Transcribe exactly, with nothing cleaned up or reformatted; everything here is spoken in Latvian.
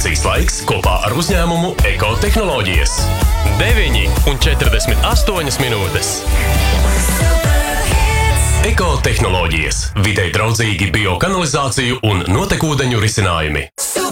Kanalizācijas laiks kopā ar uzņēmumu Ekotehnoloģijas. deviņi un četrdesmit astoņas minūtes. Ekotehnoloģijas. Videi draudzīgi biokanalizāciju un notekūdeņu risinājumi.